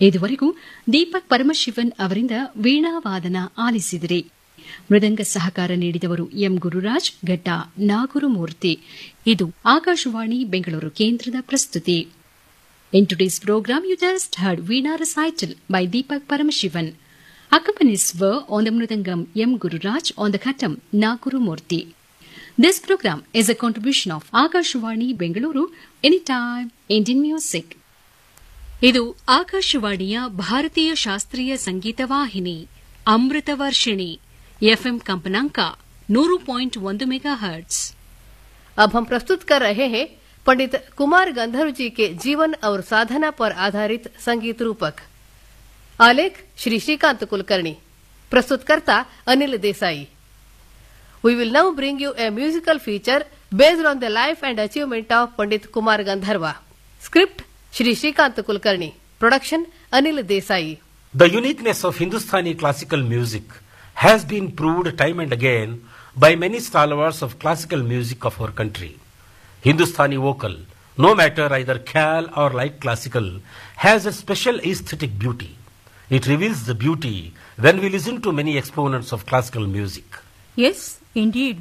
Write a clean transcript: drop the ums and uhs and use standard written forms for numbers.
ಇದುವರೆಗೂ ದೀಪಕ್ ಪರಮಶಿವನ್ ಅವರಿಂದ ವೀಣಾವಾದನ ಆಲಿಸಿದಿರಿ. ಮೃದಂಗ ಸಹಕಾರ ನೀಡಿದವರು ಎಂ ಗುರುರಾಜ್, ಘಟ್ಟ ನಾಗುರುಮೂರ್ತಿ. ಇದು ಆಕಾಶವಾಣಿ ಬೆಂಗಳೂರು ಕೇಂದ್ರದ ಪ್ರಸ್ತುತಿ. In today's program, you just heard Veena recital by Deepak Paramashivan. Accompanies were on the Mridangam M. Gururaj, on the Khattam Nagurumurthy. This program is a contribution of Akashvani Bengaluru, Anytime Indian Music. ಇದು ಆಕಾಶವಾಣಿಯ ಭಾರತೀಯ ಶಾಸ್ತ್ರೀಯ ಸಂಗೀತ ವಾಹಿನಿ ಅಮೃತ Varshini FM कंपनांक 100.1 megahertz. अब हम प्रस्तुत कर रहे हैं पंडित कुमार गंधर्व जी के जीवन और साधना पर आधारित संगीत रूपक. आलेख Shri Shrikant Kulkarni, प्रस्तुतकर्ता Anil Desai. We will now bring you a musical feature based on the life and achievement of Pandit Kumar Gandharva. Script Shri Shrikant Kulkarni. Production Anil Desai. The uniqueness of Hindustani classical music has been proved time and again by many stalwarts of classical music of our country. Hindustani vocal, no matter either khyal or light classical, has a special aesthetic beauty. It reveals the beauty when we listen to many exponents of classical music. Yes, indeed.